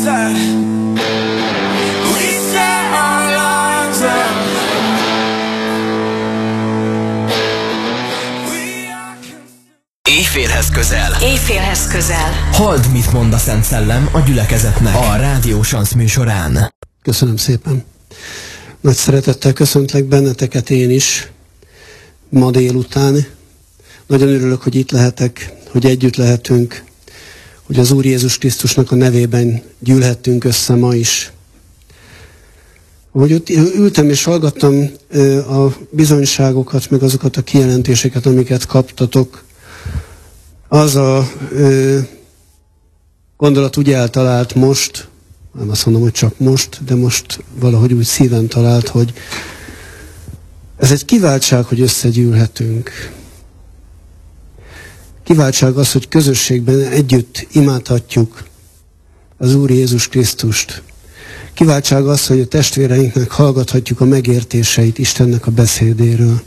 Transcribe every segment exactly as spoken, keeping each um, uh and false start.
that we set our lives up. Éjfélhez közel. Éjfélhez közel. Halld, mit mond a Szent Szellem a gyülekezetnek a Rádió Sansz műsorán. Köszönöm szépen. Nagy szeretettel köszöntlek benneteket én is ma délután. Nagyon örülök, hogy itt lehetek, hogy együtt lehetünk, hogy az Úr Jézus Krisztusnak a nevében gyűlhettünk össze ma is. Ahogy ott ültem és hallgattam a bizonyságokat, meg azokat a kijelentéseket, amiket kaptatok, az a ö, gondolat úgy eltalált most, nem azt mondom, hogy csak most, de most valahogy úgy szíven talált, hogy ez egy kiváltság, hogy összegyűlhetünk. Kiváltság az, hogy közösségben együtt imádhatjuk az Úr Jézus Krisztust. Kiváltság az, hogy a testvéreinknek hallgathatjuk a megértéseit Istennek a beszédéről.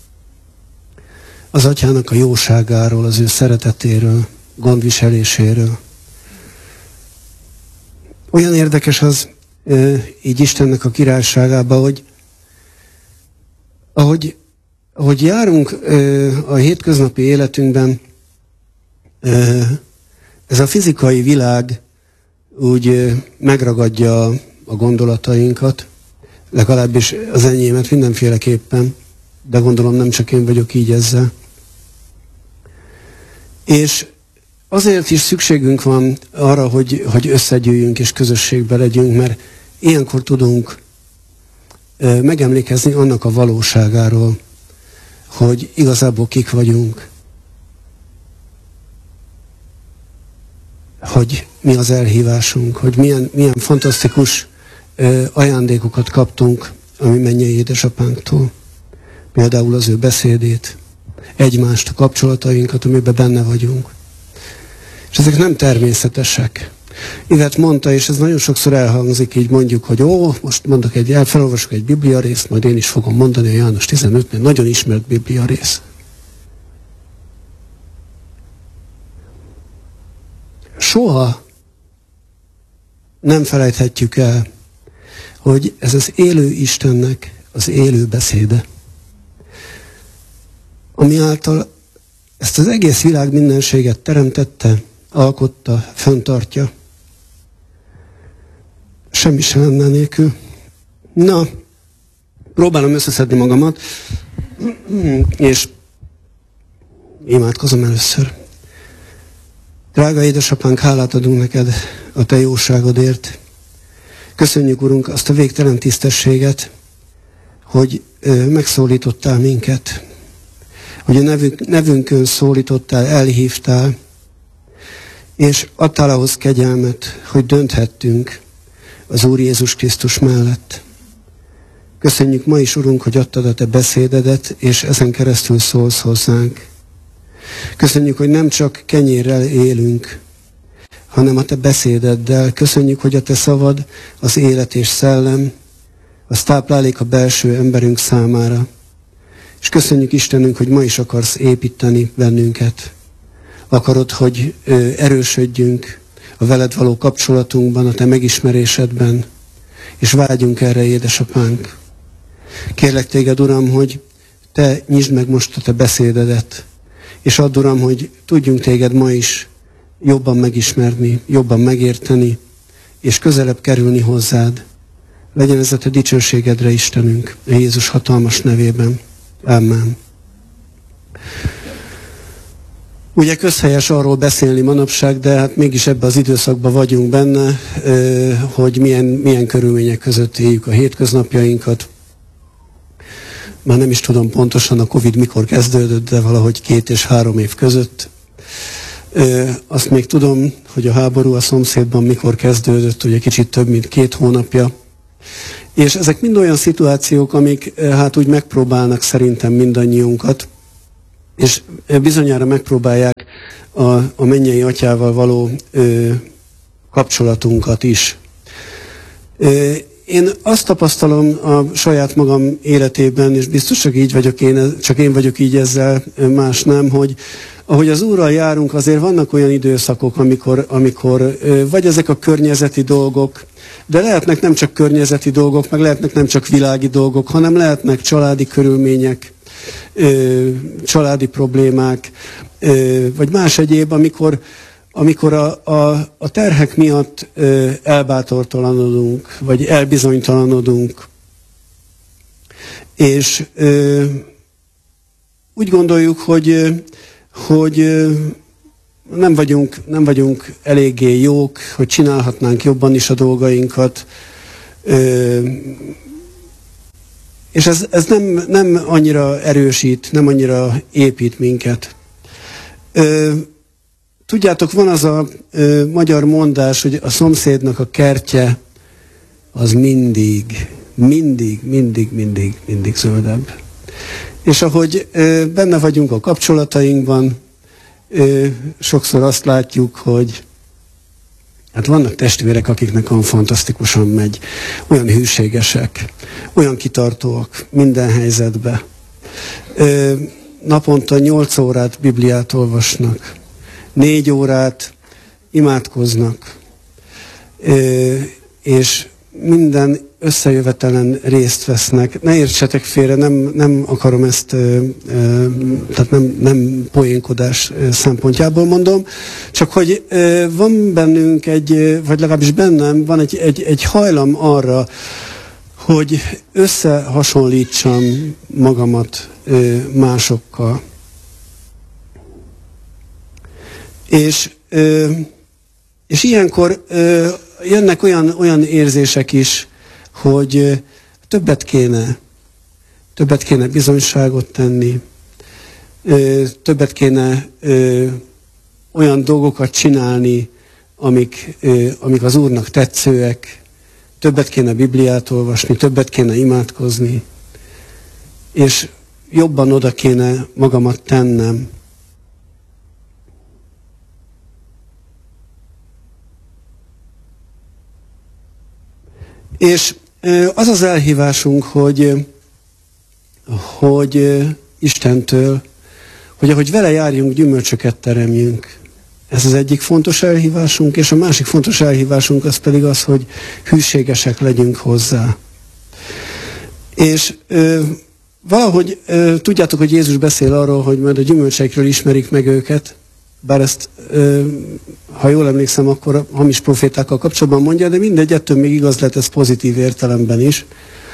Az Atyának a jóságáról, az ő szeretetéről, gondviseléséről. Olyan érdekes az e, így Istennek a királyságában, hogy ahogy, ahogy járunk e, a hétköznapi életünkben, e, ez a fizikai világ úgy e, megragadja a, a gondolatainkat, legalábbis az enyémet mindenféleképpen, de gondolom nem csak én vagyok így ezzel. És azért is szükségünk van arra, hogy, hogy összegyűjjünk és közösségbe legyünk, mert ilyenkor tudunk ö, megemlékezni annak a valóságáról, hogy igazából kik vagyunk, hogy mi az elhívásunk, hogy milyen, milyen fantasztikus ö, ajándékokat kaptunk a mi mennyei édesapánktól. Például az ő beszédét, egymást, a kapcsolatainkat, amiben benne vagyunk. És ezek nem természetesek. Ivet mondta, és ez nagyon sokszor elhangzik, így mondjuk, hogy ó, most mondok egy, felolvasok egy Biblia részt, majd én is fogom mondani a János tizenötnél, nagyon ismert Biblia rész. Soha nem felejthetjük el, hogy ez az élő Istennek az élő beszéde, ami által ezt az egész világ mindenséget teremtette, alkotta, fenntartja. Semmi sem lenne nélkül. Na, próbálom összeszedni magamat, és imádkozom először. Drága édesapánk, hálát adunk neked a te jóságodért. Köszönjük, Urunk, azt a végtelen tisztességet, hogy ö, megszólítottál minket, hogy a nevünk, nevünkön szólítottál, elhívtál, és adtál ahhoz kegyelmet, hogy dönthettünk az Úr Jézus Krisztus mellett. Köszönjük ma is, Urunk, hogy adtad a te beszédedet, és ezen keresztül szólsz hozzánk. Köszönjük, hogy nem csak kenyérrel élünk, hanem a te beszédeddel. Köszönjük, hogy a te szavad az élet és szellem, az táplálék a belső emberünk számára. És köszönjük, Istenünk, hogy ma is akarsz építeni bennünket. Akarod, hogy ö, erősödjünk a veled való kapcsolatunkban, a te megismerésedben, és vágyunk erre, édesapánk. Kérlek téged, Uram, hogy te nyisd meg most a te beszédedet, és add, Uram, hogy tudjunk téged ma is jobban megismerni, jobban megérteni, és közelebb kerülni hozzád. Legyen ez a te dicsőségedre, Istenünk, a Jézus hatalmas nevében. Amen. Ugye közhelyes arról beszélni manapság, de hát mégis ebben az időszakban vagyunk benne, hogy milyen, milyen körülmények között éljük a hétköznapjainkat. Már nem is tudom pontosan a Covid mikor kezdődött, de valahogy két és három év között. Azt még tudom, hogy a háború a szomszédban mikor kezdődött, ugye kicsit több mint két hónapja. És ezek mind olyan szituációk, amik hát úgy megpróbálnak szerintem mindannyiunkat, és bizonyára megpróbálják a, a mennyei atyával való ö, kapcsolatunkat is. Ö, én azt tapasztalom a saját magam életében, és biztos csak így vagyok én, csak én vagyok így ezzel, más nem, hogy ahogy az Úrral járunk, azért vannak olyan időszakok, amikor, amikor vagy ezek a környezeti dolgok, de lehetnek nem csak környezeti dolgok, meg lehetnek nem csak világi dolgok, hanem lehetnek családi körülmények, családi problémák, vagy más egyéb, amikor, amikor a, a, a terhek miatt elbátortalanodunk, vagy elbizonytalanodunk. És úgy gondoljuk, hogy, hogy nem vagyunk, nem vagyunk eléggé jók, hogy csinálhatnánk jobban is a dolgainkat. És ez, ez nem, nem annyira erősít, nem annyira épít minket. Tudjátok, van az a magyar mondás, hogy a szomszédnak a kertje az mindig, mindig, mindig, mindig, mindig zöldebb. És ahogy ö, benne vagyunk a kapcsolatainkban, ö, sokszor azt látjuk, hogy hát vannak testvérek, akiknek olyan fantasztikusan megy, olyan hűségesek, olyan kitartóak minden helyzetben. Ö, naponta nyolc órát Bibliát olvasnak, négy órát imádkoznak, ö, és minden összejövetelen részt vesznek. Ne értsetek félre, nem, nem akarom ezt, ö, ö, tehát nem, nem poénkodás szempontjából mondom, csak hogy ö, van bennünk egy, vagy legalábbis bennem van egy, egy, egy hajlam arra, hogy összehasonlítsam magamat ö, másokkal. És, ö, és ilyenkor ö, jönnek olyan, olyan érzések is, hogy többet kéne, többet kéne bizonyságot tenni, többet kéne olyan dolgokat csinálni, amik, amik az Úrnak tetszőek, többet kéne Bibliát olvasni, többet kéne imádkozni, és jobban oda kéne magamat tennem. És az az elhívásunk, hogy, hogy Istentől, hogy ahogy vele járjunk, gyümölcsöket teremjünk. Ez az egyik fontos elhívásunk, és a másik fontos elhívásunk az pedig az, hogy hűségesek legyünk hozzá. És ö, valahogy ö, tudjátok, hogy Jézus beszél arról, hogy majd a gyümölcseikről ismerik meg őket, bár ezt, ö, ha jól emlékszem, akkor a hamis profétákkal kapcsolatban mondja, de mindegy, ettől még igaz lehet ez pozitív értelemben is.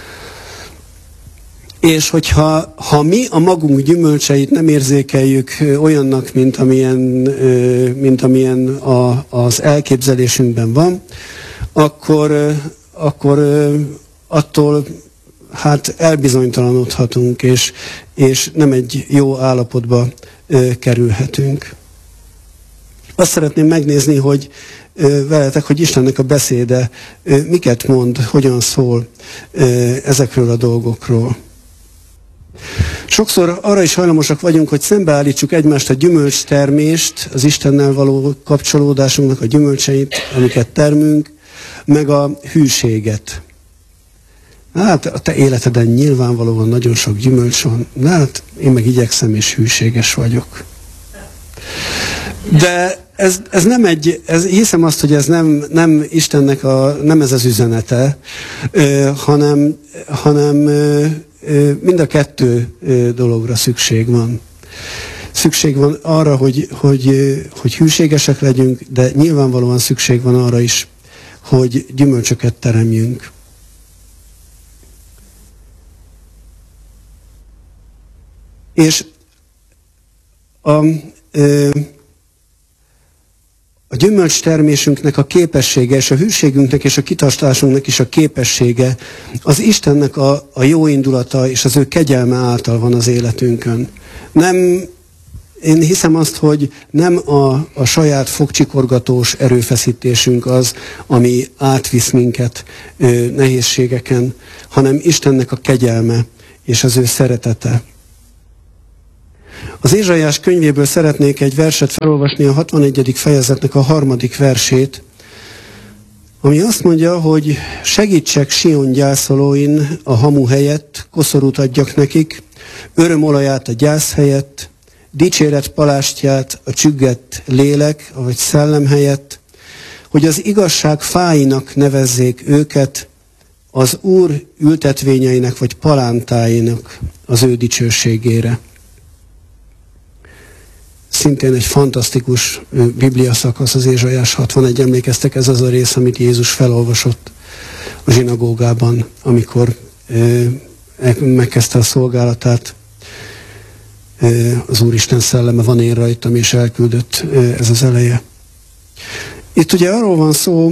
És hogyha ha mi a magunk gyümölcseit nem érzékeljük olyannak, mint amilyen, mint amilyen a, az elképzelésünkben van, akkor, akkor attól hát elbizonytalanodhatunk, és, és nem egy jó állapotba kerülhetünk. Azt szeretném megnézni, hogy veletek, hogy Istennek a beszéde miket mond, hogyan szól ezekről a dolgokról. Sokszor arra is hajlamosak vagyunk, hogy szembeállítsuk egymást a gyümölcstermést, az Istennel való kapcsolódásunknak a gyümölcseit, amiket termünk, meg a hűséget. Hát a te életeden nyilvánvalóan nagyon sok gyümölcs van, de hát én meg igyekszem és hűséges vagyok. De ez, ez nem egy, ez, hiszem azt, hogy ez nem, nem Istennek a, nem ez az üzenete, ö, hanem, hanem ö, ö, mind a kettő ö, dologra szükség van. Szükség van arra, hogy, hogy, ö, hogy hűségesek legyünk, de nyilvánvalóan szükség van arra is, hogy gyümölcsöket teremjünk. És a ö, A gyümölcstermésünknek a képessége, és a hűségünknek és a kitartásunknak is a képessége az Istennek a, a jó indulata és az ő kegyelme által van az életünkön. Nem, én hiszem azt, hogy nem a, a saját fogcsikorgatós erőfeszítésünk az, ami átvisz minket ö, nehézségeken, hanem Istennek a kegyelme és az ő szeretete. Az Ézsaiás könyvéből szeretnék egy verset felolvasni, a hatvanegyedik fejezetnek a harmadik versét, ami azt mondja, hogy segítsek Sion gyászolóin a hamu helyett, koszorút adjak nekik, örömolaját a gyász helyett, dicséret palástját a csüggett lélek, vagy szellem helyett, hogy az igazság fáinak nevezzék őket, az Úr ültetvényeinek vagy palántáinak az ő dicsőségére. Szintén egy fantasztikus biblia szakasz, az Ézsaiás hatvanegy, emlékeztek, ez az a rész, amit Jézus felolvasott a zsinagógában, amikor megkezdte a szolgálatát. Az Úristen szelleme van én rajtam, és elküldött, ez az eleje. Itt ugye arról van szó,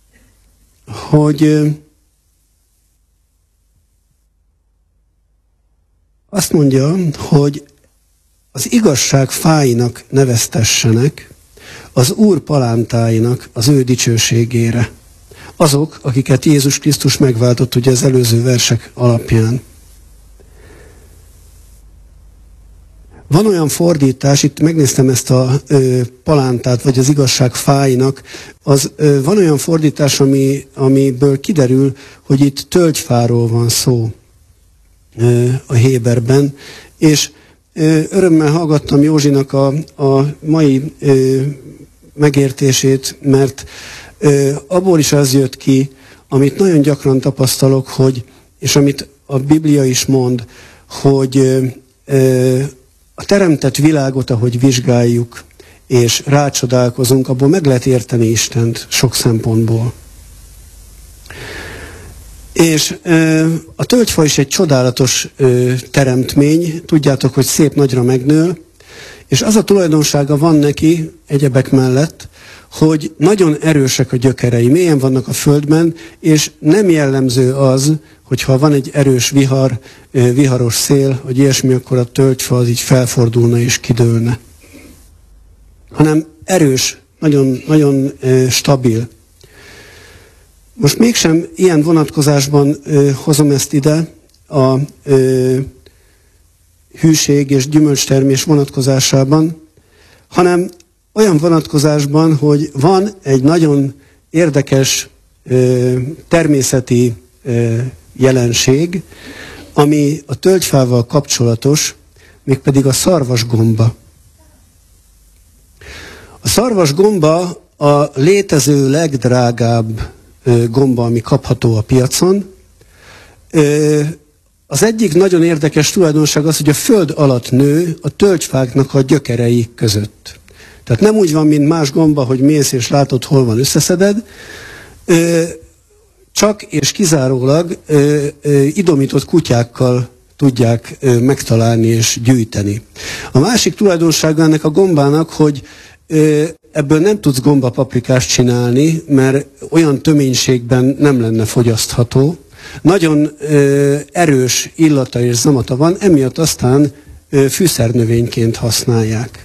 hogy azt mondja, hogy az igazság fáinak neveztessenek, az Úr palántáinak az ő dicsőségére. Azok, akiket Jézus Krisztus megváltott ugye az előző versek alapján. Van olyan fordítás, itt megnéztem ezt a ö, palántát, vagy az igazság fáinak, az, ö, van olyan fordítás, ami, amiből kiderül, hogy itt tölgyfáról van szó ö, a héberben, és ö, örömmel hallgattam Józsinak a, a mai ö, megértését, mert ö, abból is az jött ki, amit nagyon gyakran tapasztalok, hogy, és amit a Biblia is mond, hogy ö, ö, a teremtett világot, ahogy vizsgáljuk, és rácsodálkozunk, abból meg lehet érteni Istent sok szempontból. És ö, a tölgyfa is egy csodálatos ö, teremtmény, tudjátok, hogy szép nagyra megnő, és az a tulajdonsága van neki, egyebek mellett, hogy nagyon erősek a gyökerei, mélyen vannak a földben, és nem jellemző az, hogyha van egy erős vihar, viharos szél, hogy ilyesmi, akkor a tölgyfa az így felfordulna és kidőlne. Hanem erős, nagyon, nagyon stabil. Most mégsem ilyen vonatkozásban hozom ezt ide, a hűség és gyümölcstermés vonatkozásában, hanem olyan vonatkozásban, hogy van egy nagyon érdekes természeti jelenség, ami a tölgyfával kapcsolatos, mégpedig a szarvasgomba. A szarvasgomba a létező legdrágább gomba, ami kapható a piacon. Az egyik nagyon érdekes tulajdonság az, hogy a föld alatt nő a tölgyfáknak a gyökerei között. Tehát nem úgy van, mint más gomba, hogy mész és látod, hol van, összeszeded, csak és kizárólag ö, ö, idomított kutyákkal tudják ö, megtalálni és gyűjteni. A másik tulajdonsága ennek a gombának, hogy ö, ebből nem tudsz gombapaprikást csinálni, mert olyan töménységben nem lenne fogyasztható. Nagyon ö, erős illata és zamata van, emiatt aztán ö, fűszernövényként használják.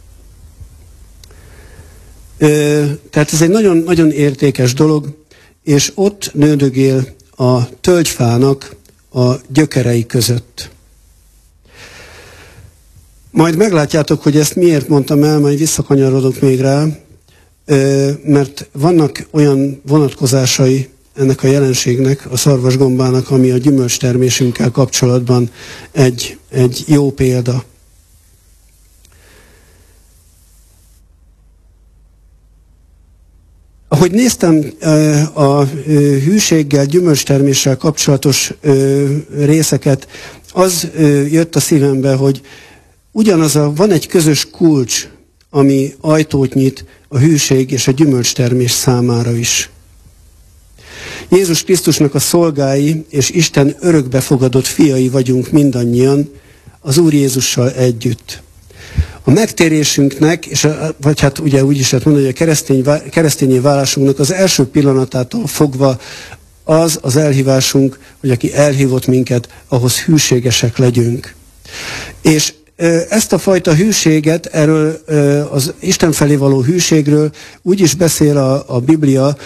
Ö, tehát ez egy nagyon, nagyon értékes dolog, és ott nődögél a tölgyfának a gyökerei között. Majd meglátjátok, hogy ezt miért mondtam el, majd visszakanyarodok még rá, mert vannak olyan vonatkozásai ennek a jelenségnek, a szarvasgombának, ami a gyümölcstermésünkkel kapcsolatban egy, egy jó példa. Ahogy néztem a hűséggel, gyümölcsterméssel kapcsolatos részeket, az jött a szívembe, hogy ugyanaz a, van egy közös kulcs, ami ajtót nyit a hűség és a gyümölcstermés számára is. Jézus Krisztusnak a szolgái és Isten örökbefogadott fiai vagyunk mindannyian az Úr Jézussal együtt. A megtérésünknek, és a, vagy hát ugye úgy is lehet mondani, hogy a keresztény, keresztényé válásunknak az első pillanatától fogva az az elhívásunk, hogy aki elhívott minket, ahhoz hűségesek legyünk. És ezt a fajta hűséget, erről az Isten felé való hűségről úgy is beszél a, a Biblia,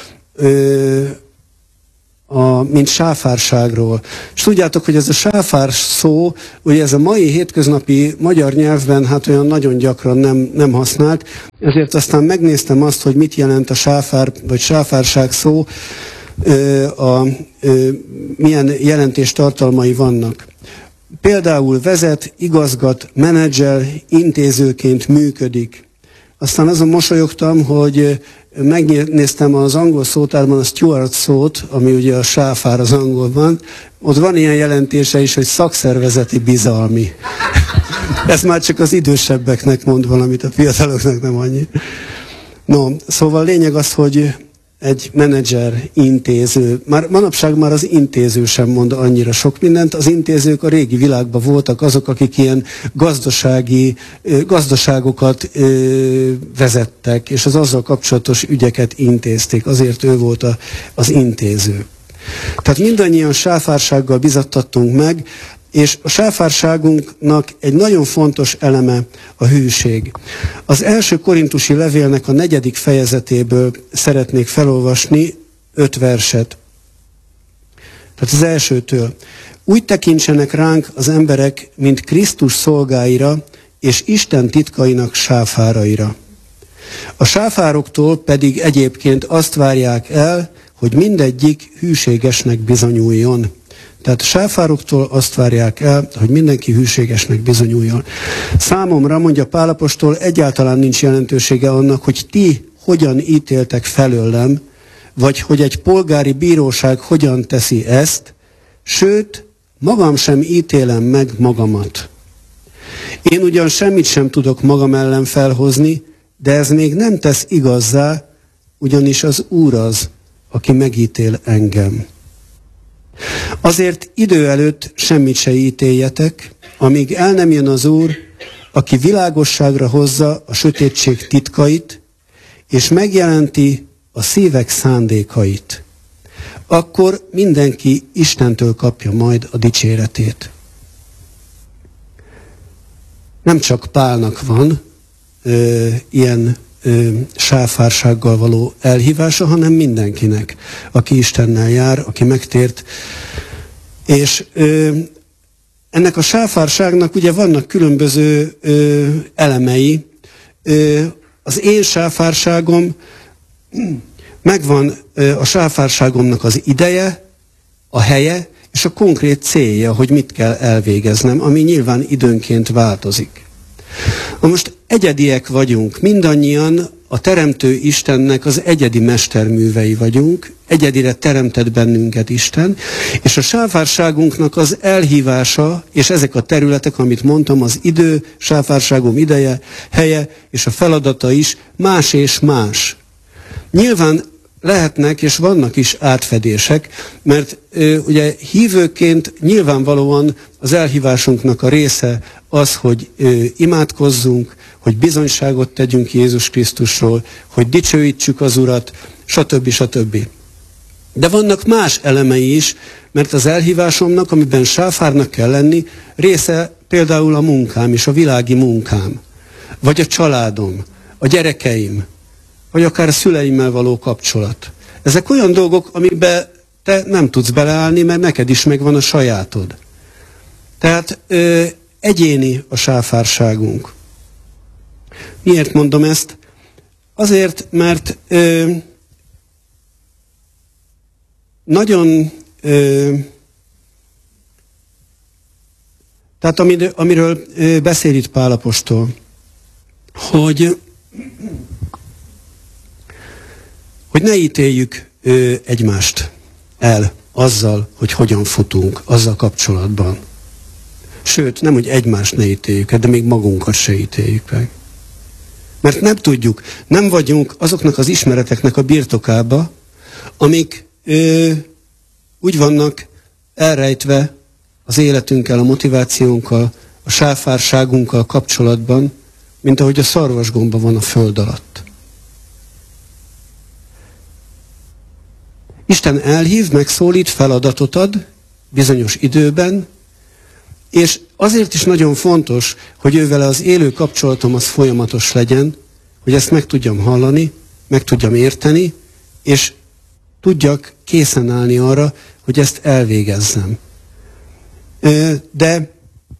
A, mint sáfárságról. És tudjátok, hogy ez a sáfár szó, ugye ez a mai hétköznapi magyar nyelvben hát olyan nagyon gyakran nem, nem használt, ezért aztán megnéztem azt, hogy mit jelent a sáfár, vagy sáfárság szó, ö, a, ö, milyen jelentés tartalmai vannak. például vezet, igazgat, menedzser, intézőként működik. Aztán azon mosolyogtam, hogy megnéztem az angol szótárban a steward szót, ami ugye a sáfár az angolban, ott van ilyen jelentése is, hogy szakszervezeti bizalmi. Ez már csak az idősebbeknek mond valamit, a fiataloknak nem annyi. No, szóval lényeg az, hogy egy menedzser, intéző, már manapság már az intéző sem mond annyira sok mindent, az intézők a régi világban voltak azok, akik ilyen gazdasági, gazdaságokat vezettek, és az azzal kapcsolatos ügyeket intézték, azért ő volt a, az intéző. Tehát mindannyian sáfársággal bizattattunk meg, és a sáfárságunknak egy nagyon fontos eleme a hűség. Az első korintusi levélnek a negyedik fejezetéből szeretnék felolvasni öt verset. Tehát az elsőtől. Úgy tekintsenek ránk az emberek, mint Krisztus szolgáira, és Isten titkainak sáfáraira. A sáfároktól pedig egyébként azt várják el, hogy mindegyik hűségesnek bizonyuljon. Tehát a sáfároktól azt várják el, hogy mindenki hűségesnek bizonyuljon. Számomra, mondja Pál apostol, egyáltalán nincs jelentősége annak, hogy ti hogyan ítéltek felőlem, vagy hogy egy polgári bíróság hogyan teszi ezt, sőt, magam sem ítélem meg magamat. Én ugyan semmit sem tudok magam ellen felhozni, de ez még nem tesz igazzá, ugyanis az Úr az, aki megítél engem. Azért idő előtt semmit se ítéljetek, amíg el nem jön az Úr, aki világosságra hozza a sötétség titkait, és megjelenti a szívek szándékait. Akkor mindenki Istentől kapja majd a dicséretét. Nem csak Pálnak van ö, ilyen ö, sáfársággal való elhívása, hanem mindenkinek, aki Istennel jár, aki megtért. És ö, ennek a sáfárságnak ugye vannak különböző ö, elemei. Ö, az én sáfárságom, megvan ö, a sáfárságomnak az ideje, a helye, és a konkrét célja, hogy mit kell elvégeznem, ami nyilván időnként változik. Na most egyediek vagyunk, mindannyian a Teremtő Istennek az egyedi mesterművei vagyunk, egyedire teremtett bennünket Isten, és a sáfárságunknak az elhívása, és ezek a területek, amit mondtam, az idő, sáfárságom ideje, helye, és a feladata is más és más. Nyilván lehetnek és vannak is átfedések, mert ö, ugye hívőként nyilvánvalóan az elhívásunknak a része az, hogy ö, imádkozzunk, hogy bizonyságot tegyünk Jézus Krisztusról, hogy dicsőítsük az Urat, stb. stb. De vannak más elemei is, mert az elhívásomnak, amiben sáfárnak kell lenni, része például a munkám és a világi munkám, vagy a családom, a gyerekeim, vagy akár a szüleimmel való kapcsolat. Ezek olyan dolgok, amikbe te nem tudsz beleállni, mert neked is megvan a sajátod. Tehát ö, egyéni a sáfárságunk. Miért mondom ezt? Azért, mert ö, nagyon ö, tehát amiről, amiről ö, beszél itt Pál apostol, hogy hogy ne ítéljük ö, egymást el azzal, hogy hogyan futunk, azzal kapcsolatban. Sőt, nem, hogy egymást ne ítéljük el, de még magunkat se ítéljük meg. Mert nem tudjuk, nem vagyunk azoknak az ismereteknek a birtokába, amik ö, úgy vannak elrejtve az életünkkel, a motivációnkkal, a sáfárságunkkal kapcsolatban, mint ahogy a szarvasgomba van a föld alatt. Isten elhív, megszólít, feladatot ad bizonyos időben, és azért is nagyon fontos, hogy ővele az élő kapcsolatom az folyamatos legyen, hogy ezt meg tudjam hallani, meg tudjam érteni, és tudjak készen állni arra, hogy ezt elvégezzem. De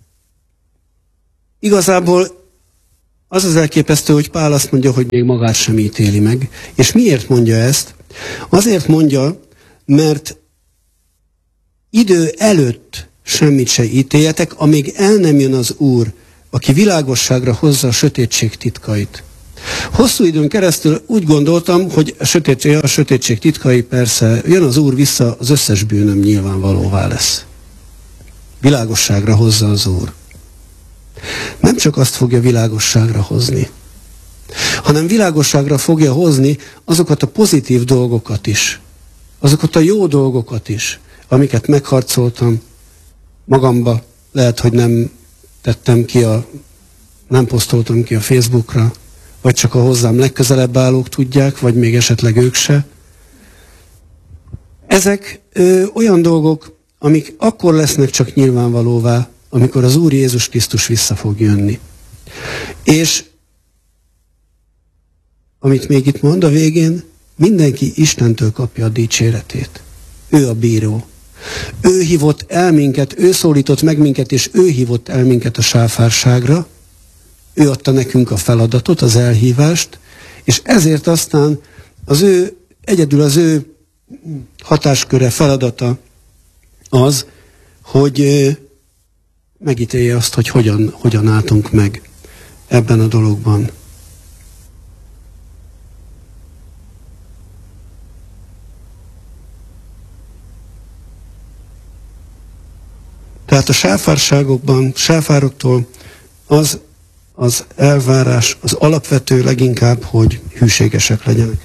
igazából az az elképesztő, hogy Pál azt mondja, hogy még magát sem ítéli meg. És miért mondja ezt? Azért mondja, mert idő előtt semmit se ítéljetek, amíg el nem jön az Úr, aki világosságra hozza a sötétség titkait. Hosszú időn keresztül úgy gondoltam, hogy a sötétség, a sötétség titkai, persze, jön az Úr vissza, az összes bűnöm nyilvánvalóvá lesz. Világosságra hozza az Úr. Nem csak azt fogja világosságra hozni, hanem világosságra fogja hozni azokat a pozitív dolgokat is, azokat a jó dolgokat is, amiket megharcoltam magamba, lehet, hogy nem tettem ki a, nem posztoltam ki a Facebookra, vagy csak a hozzám legközelebb állók tudják, vagy még esetleg ők se. Ezek ö, olyan dolgok, amik akkor lesznek csak nyilvánvalóvá, amikor az Úr Jézus Krisztus vissza fog jönni. És amit még itt mond a végén, mindenki Istentől kapja a dicséretét. Ő a bíró. Ő hívott el minket, ő szólított meg minket, és ő hívott el minket a sáfárságra. Ő adta nekünk a feladatot, az elhívást, és ezért aztán az ő, egyedül az ő hatásköre, feladata az, hogy megítélje azt, hogy hogyan, hogyan álltunk meg ebben a dologban. Tehát a sáfárságokban, sáfároktól az az elvárás, az alapvető leginkább, hogy hűségesek legyenek.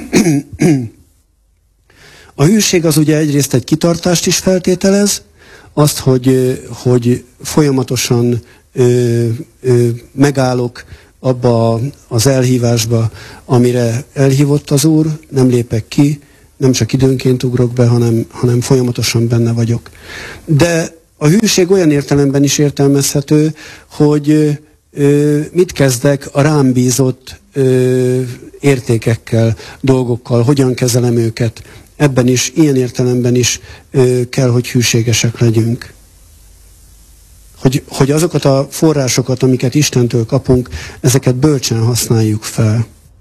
A hűség az ugye egyrészt egy kitartást is feltételez, azt, hogy, hogy folyamatosan ö, ö, megállok abba az elhívásba, amire elhívott az Úr, nem lépek ki, nem csak időnként ugrok be, hanem, hanem folyamatosan benne vagyok. De a hűség olyan értelemben is értelmezhető, hogy ö, mit kezdek a rám bízott ö, értékekkel, dolgokkal, hogyan kezelem őket. Ebben is, ilyen értelemben is ö, kell, hogy hűségesek legyünk. Hogy, hogy azokat a forrásokat, amiket Istentől kapunk, ezeket bölcsen használjuk fel.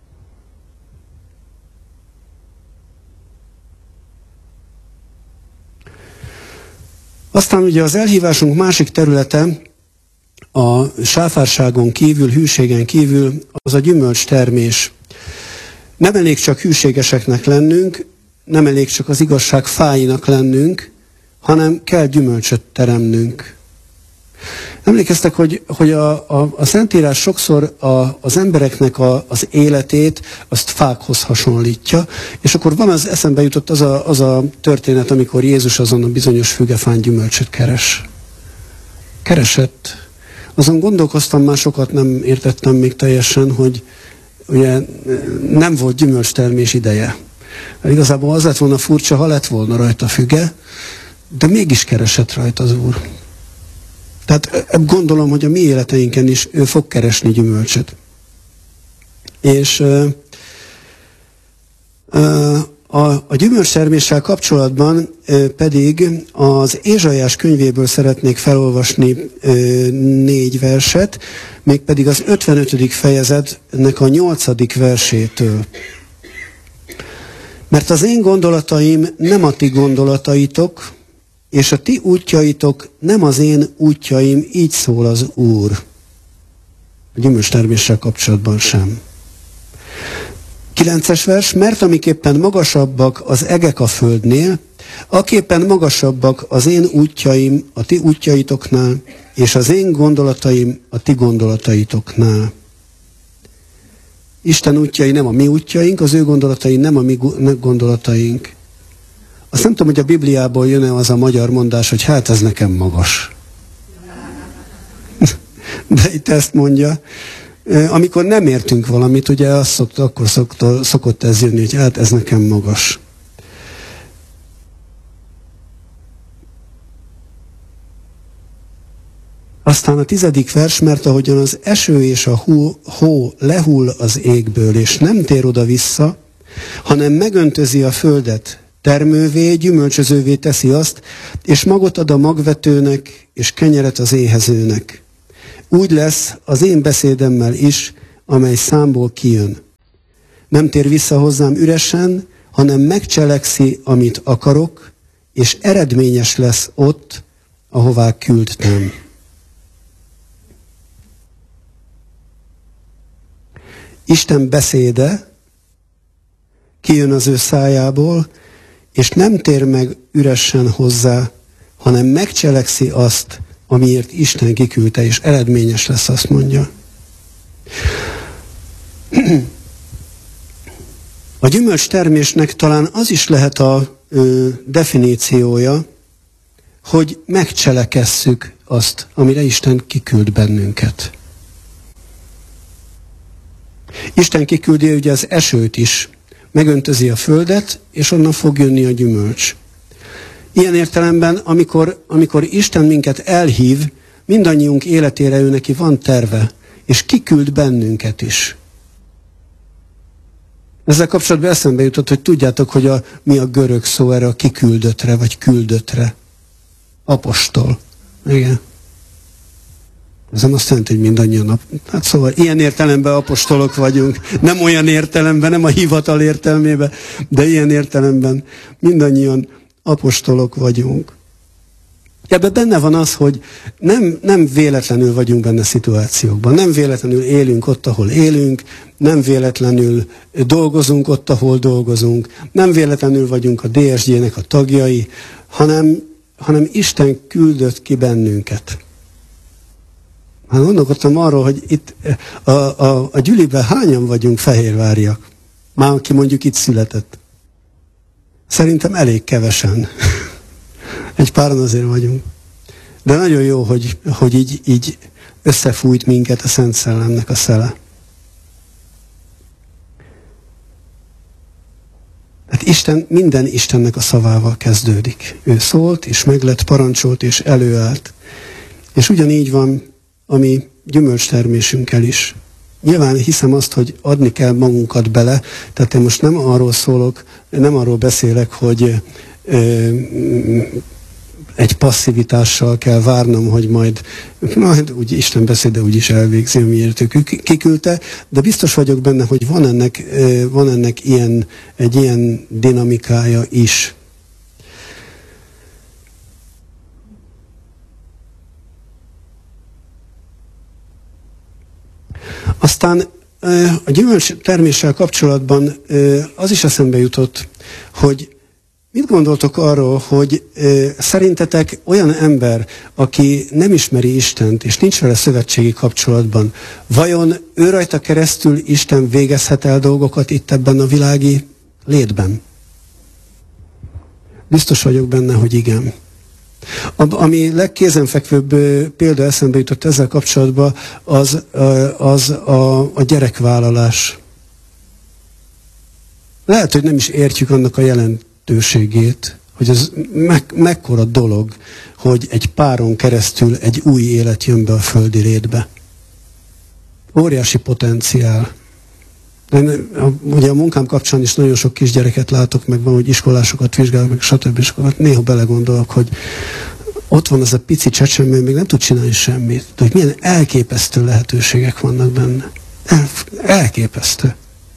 Aztán ugye az elhívásunk másik területe, a sáfárságon kívül, hűségen kívül, az a gyümölcstermés. Nem elég csak hűségeseknek lennünk, nem elég csak az igazság fáinak lennünk, hanem kell gyümölcsöt teremnünk. Emlékeztek, hogy, hogy a, a, a Szentírás sokszor a, az embereknek a, az életét azt fákhoz hasonlítja, és akkor van az eszembe jutott az a, az a történet, amikor Jézus azon a bizonyos fügefán gyümölcsöt keres. Keresett. Azon gondolkoztam, már sokat nem értettem még teljesen, hogy ugye nem volt gyümölcstermés ideje. Igazából az lett volna furcsa, ha lett volna rajta füge, de mégis keresett rajta az Úr. Tehát gondolom, hogy a mi életeinken is ő fog keresni gyümölcsöt. És uh, uh, a, a gyümölcsterméssel kapcsolatban uh, pedig az Ézsaiás könyvéből szeretnék felolvasni uh, négy verset, mégpedig az ötvenötödik fejezetnek a nyolcadik versétől. Mert az én gondolataim nem a ti gondolataitok, és a ti útjaitok nem az én útjaim, így szól az Úr. A gyümölcsterméssel kapcsolatban sem. Kilences vers, mert amiképpen magasabbak az egek a földnél, aképpen magasabbak az én útjaim a ti útjaitoknál, és az én gondolataim a ti gondolataitoknál. Isten útjai nem a mi útjaink, az ő gondolatai nem a mi gondolataink. Azt nem tudom, hogy a Bibliából jön-e az a magyar mondás, hogy hát ez nekem magas. De itt ezt mondja. Amikor nem értünk valamit, ugye azt szokta, akkor szokta, szokott ez jönni, hogy hát ez nekem magas. Aztán a tizedik vers, mert ahogyan az eső és a hó, hó lehull az égből, és nem tér oda-vissza, hanem megöntözi a földet, termővé, gyümölcsözővé teszi azt, és magot ad a magvetőnek, és kenyeret az éhezőnek. Úgy lesz az én beszédemmel is, amely számból kijön. Nem tér vissza hozzám üresen, hanem megcselekszi, amit akarok, és eredményes lesz ott, ahová küldtem. Isten beszéde kijön az ő szájából, és nem tér meg üresen hozzá, hanem megcselekszi azt, amiért Isten kiküldte, és eredményes lesz, azt mondja. A gyümölcs termésnek talán az is lehet a ö, definíciója, hogy megcselekesszük azt, amire Isten kiküld bennünket. Isten kiküldi ugye az esőt is, megöntözi a földet, és onnan fog jönni a gyümölcs. Ilyen értelemben, amikor, amikor Isten minket elhív, mindannyiunk életére ő neki van terve, és kiküld bennünket is. Ezzel kapcsolatban eszembe jutott, hogy tudjátok, hogy a, mi a görög szó erre a kiküldöttre, vagy küldöttre. Apostol. Igen. Ez nem azt jelenti, hogy mindannyian nap. Hát szóval ilyen értelemben apostolok vagyunk. Nem olyan értelemben, nem a hivatal értelmében, de ilyen értelemben mindannyian apostolok vagyunk. Ebben benne van az, hogy nem, nem véletlenül vagyunk benne szituációkban, nem véletlenül élünk ott, ahol élünk, nem véletlenül dolgozunk ott, ahol dolgozunk, nem véletlenül vagyunk a dé es gé-nek a tagjai, hanem, hanem Isten küldött ki bennünket. Hát gondolkodtam arról, hogy itt a, a, a gyüliben hányan vagyunk fehérváriak, már aki mondjuk itt született. Szerintem elég kevesen. Egy páran azért vagyunk. De nagyon jó, hogy, hogy így, így összefújt minket a Szent Szellemnek a szele. Hát Isten, minden Istennek a szavával kezdődik. Ő szólt, és meglett, parancsolt, és előállt. És ugyanígy van a mi gyümölcstermésünkkel is. Nyilván hiszem azt, hogy adni kell magunkat bele, tehát én most nem arról szólok, nem arról beszélek, hogy ö, egy passzivitással kell várnom, hogy majd, majd úgy Isten beszél, de úgyis elvégzi, amiért ő kiküldte, de biztos vagyok benne, hogy van ennek, van ennek ilyen, egy ilyen dinamikája is. Aztán a gyümölcs terméssel kapcsolatban az is eszembe jutott, hogy mit gondoltok arról, hogy e, szerintetek olyan ember, aki nem ismeri Istent, és nincs vele szövetségi kapcsolatban, vajon ő rajta keresztül Isten végezhet el dolgokat itt ebben a világi létben? Biztos vagyok benne, hogy igen. A, ami legkézenfekvőbb példa eszembe jutott ezzel kapcsolatban, az, az a, a gyerekvállalás. Lehet, hogy nem is értjük annak a jelentőségét, hogy ez me, mekkora dolog, hogy egy páron keresztül egy új élet jön be a földi létbe. Óriási potenciál. De ugye a munkám kapcsán is nagyon sok kisgyereket látok, meg van, hogy iskolásokat vizsgálok, meg stb. És akkor néha belegondolok, hogy ott van az a pici csecsemő, még nem tud csinálni semmit. De hogy milyen elképesztő lehetőségek vannak benne. El, elképesztő.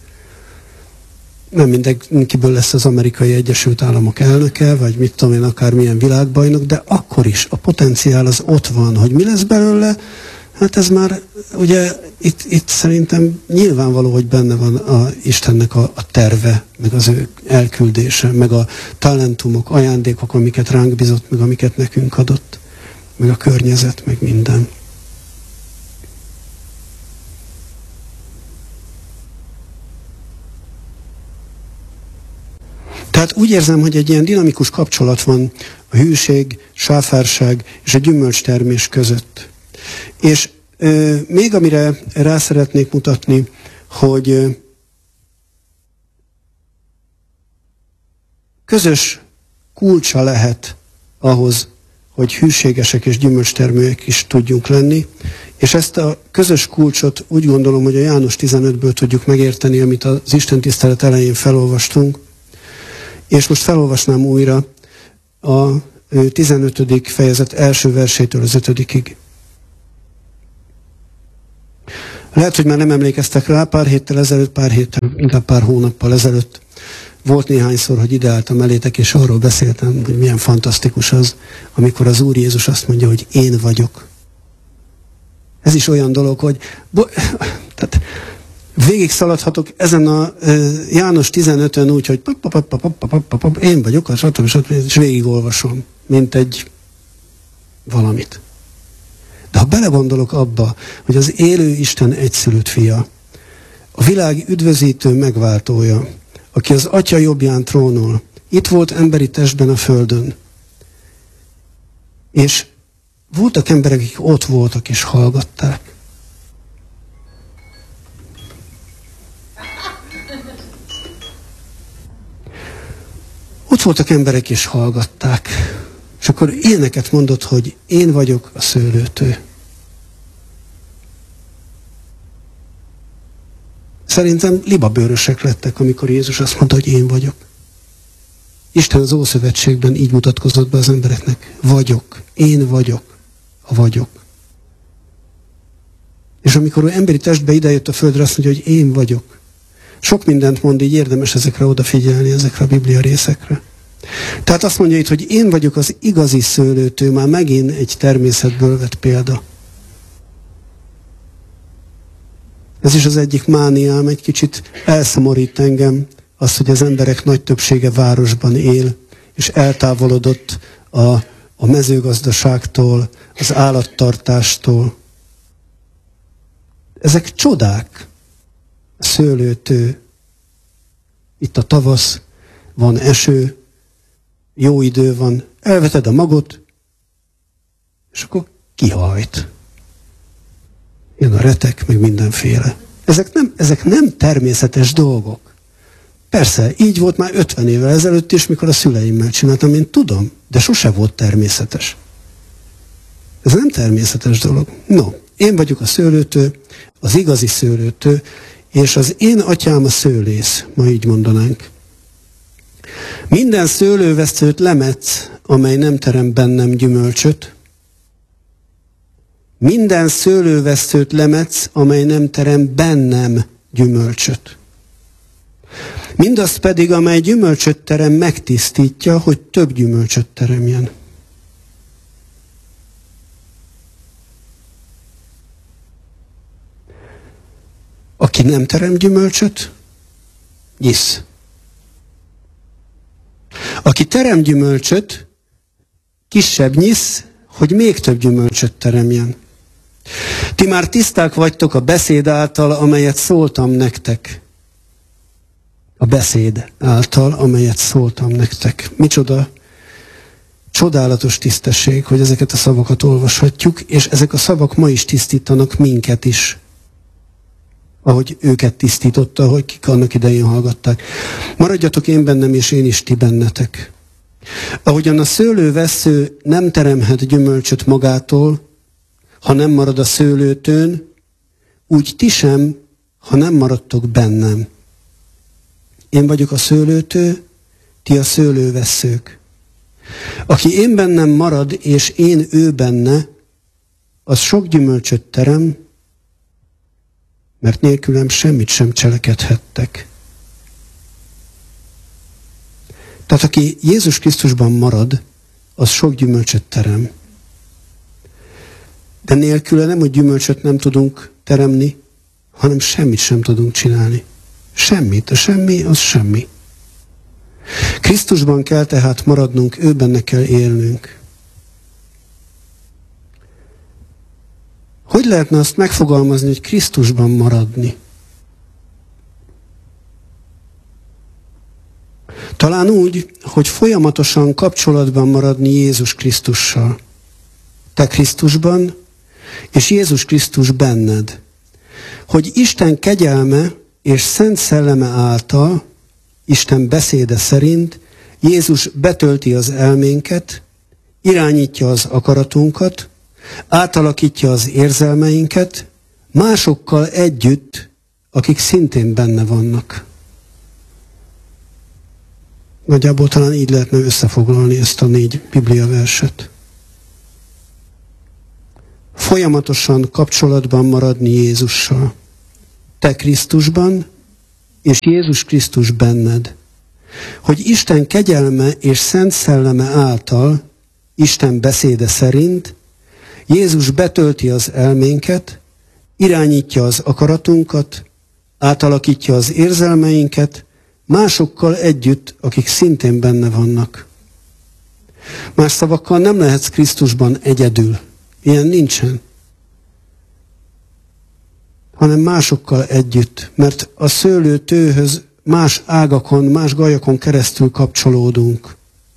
Nem mindenkiből lesz az Amerikai Egyesült Államok elnöke, vagy mit tudom én, akármilyen világbajnok, de akkor is a potenciál az ott van, hogy mi lesz belőle. Hát ez már, ugye itt, itt szerintem nyilvánvaló, hogy benne van a Istennek a, a terve, meg az ő elküldése, meg a talentumok, ajándékok, amiket ránk bizott, meg amiket nekünk adott, meg a környezet, meg minden. Tehát úgy érzem, hogy egy ilyen dinamikus kapcsolat van a hűség, sáfárság és a gyümölcstermés között. És ö, még amire rá szeretnék mutatni, hogy ö, közös kulcsa lehet ahhoz, hogy hűségesek és gyümölcstermőek is tudjunk lenni, és ezt a közös kulcsot úgy gondolom, hogy a János tizenötből tudjuk megérteni, amit az Isten tisztelet elején felolvastunk, és most felolvasnám újra a tizenötödik fejezet első versétől az ötödikig. Lehet, hogy már nem emlékeztek rá, pár héttel ezelőtt, pár héttel, inkább pár hónappal ezelőtt volt néhányszor, hogy ideálltam elétek, és arról beszéltem, hogy milyen fantasztikus az, amikor az Úr Jézus azt mondja, hogy én vagyok. Ez is olyan dolog, hogy bo- tehát végig szaladhatok ezen a uh, János tizenötön úgy, hogy pap, pap, pap, pap, pap, pap, pap, én vagyok, stb. stb. És végigolvasom, mint egy valamit. De ha belegondolok abba, hogy az élő Isten egyszülött fia, a világ üdvözítő megváltója, aki az Atya jobbján trónol, itt volt emberi testben a földön, és voltak emberek, akik ott voltak és hallgatták. Ott voltak emberek és hallgatták. És akkor ilyeneket mondott, hogy én vagyok a szőlőtő. Szerintem libabőrösek lettek, amikor Jézus azt mondta, hogy én vagyok. Isten az Ószövetségben így mutatkozott be az embereknek. Vagyok. Én vagyok. A vagyok. És amikor ő emberi testbe idejött a földre, azt mondja, hogy én vagyok. Sok mindent mond, így érdemes ezekre odafigyelni, ezekre a Biblia részekre. Tehát azt mondja itt, hogy én vagyok az igazi szőlőtő, már megint egy természetből vett példa. Ez is az egyik mániám, egy kicsit elszomorít engem, az, hogy az emberek nagy többsége városban él, és eltávolodott a, a mezőgazdaságtól, az állattartástól. Ezek csodák. A szőlőtő, itt a tavasz, van eső, jó idő van, elveted a magot, és akkor kihajt. Jön a retek, meg mindenféle. Ezek nem, ezek nem természetes dolgok. Persze, így volt már ötven évvel ezelőtt is, mikor a szüleimmel csináltam, én tudom, de sose volt természetes. Ez nem természetes dolog. No, én vagyok a szőlőtő, az igazi szőlőtő, és az én atyám a szőlész, ma így mondanánk. Minden szőlővesztőt lemetsz, amely nem terem bennem gyümölcsöt. Minden szőlővesztőt lemetsz, amely nem terem bennem gyümölcsöt. Mindazt pedig, amely gyümölcsöt terem, megtisztítja, hogy több gyümölcsöt teremjen. Aki nem terem gyümölcsöt, nyisz. Aki terem gyümölcsöt, kisebb nyisz, hogy még több gyümölcsöt teremjen. Ti már tiszták vagytok a beszéd által, amelyet szóltam nektek. A beszéd által, amelyet szóltam nektek. Micsoda csodálatos tisztesség, hogy ezeket a szavakat olvashatjuk, és ezek a szavak ma is tisztítanak minket is. Ahogy őket tisztította, hogy kik annak idején hallgatták. Maradjatok én bennem, és én is ti bennetek. Ahogyan a szőlővessző nem teremhet gyümölcsöt magától, ha nem marad a szőlőtőn, úgy ti sem, ha nem maradtok bennem. Én vagyok a szőlőtő, ti a szőlővesszők. Aki én bennem marad, és én ő benne, az sok gyümölcsöt terem, mert nélkülem semmit sem cselekedhettek. Tehát aki Jézus Krisztusban marad, az sok gyümölcsöt terem. De nélküle nem, hogy gyümölcsöt nem tudunk teremni, hanem semmit sem tudunk csinálni. Semmit. A semmi, az semmi. Krisztusban kell tehát maradnunk, ő benne kell élnünk. Hogy lehetne azt megfogalmazni, hogy Krisztusban maradni? Talán úgy, hogy folyamatosan kapcsolatban maradni Jézus Krisztussal. Te Krisztusban, és Jézus Krisztus benned. Hogy Isten kegyelme és szent szelleme által, Isten beszéde szerint Jézus betölti az elménket, irányítja az akaratunkat, átalakítja az érzelmeinket másokkal együtt, akik szintén benne vannak. Nagyjából talán így lehetne összefoglalni ezt a négy Biblia verset. Folyamatosan kapcsolatban maradni Jézussal. Te Krisztusban, és Jézus Krisztus benned. hogy Isten kegyelme és szent szelleme által, Isten beszéde szerint Jézus betölti az elménket, irányítja az akaratunkat, átalakítja az érzelmeinket, másokkal együtt, akik szintén benne vannak. Más szavakkal nem lehetsz Krisztusban egyedül. Ilyen nincsen. Hanem másokkal együtt, mert a szőlőtőhöz más ágakon, más gajakon keresztül kapcsolódunk.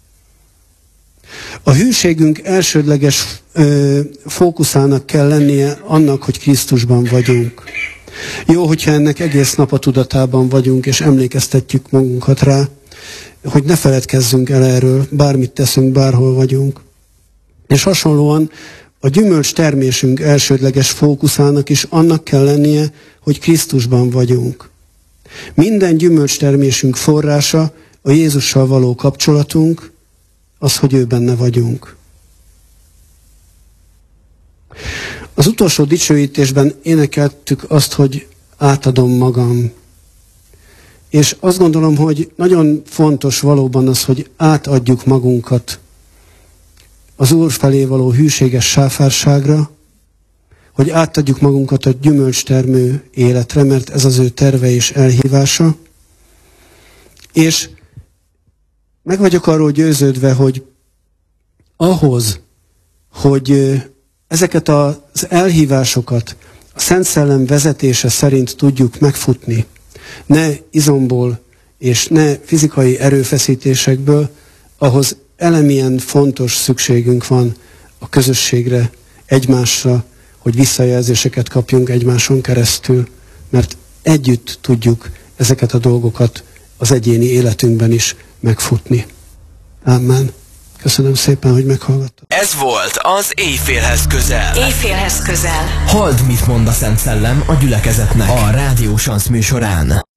A hűségünk elsődleges ö, fókuszának kell lennie annak, hogy Krisztusban vagyunk. Jó, hogyha ennek egész nap a tudatában vagyunk, és emlékeztetjük magunkat rá, hogy ne feledkezzünk el erről, bármit teszünk, bárhol vagyunk. És hasonlóan a gyümölcs termésünk elsődleges fókuszának is annak kell lennie, hogy Krisztusban vagyunk. Minden gyümölcs termésünk forrása a Jézussal való kapcsolatunk, az, hogy ő benne vagyunk. Az utolsó dicsőítésben énekeltük azt, hogy átadom magam. És azt gondolom, hogy nagyon fontos valóban az, hogy átadjuk magunkat az Úr felé való hűséges sáfárságra, hogy átadjuk magunkat a gyümölcstermő életre, mert ez az ő terve és elhívása. És meg vagyok arról győződve, hogy ahhoz, hogy ezeket az elhívásokat a Szent Szellem vezetése szerint tudjuk megfutni, ne izomból és ne fizikai erőfeszítésekből, ahhoz elemilyen fontos szükségünk van a közösségre, egymásra, hogy visszajelzéseket kapjunk egymáson keresztül, mert együtt tudjuk ezeket a dolgokat az egyéni életünkben is megfutni. Amen. Köszönöm szépen, hogy meghallgattak. Ez volt az Éjfélhez közel. Éjfélhez közel. Halld, mit mond a Szent Szellem a gyülekezetnek a Rádió Sansz műsorán.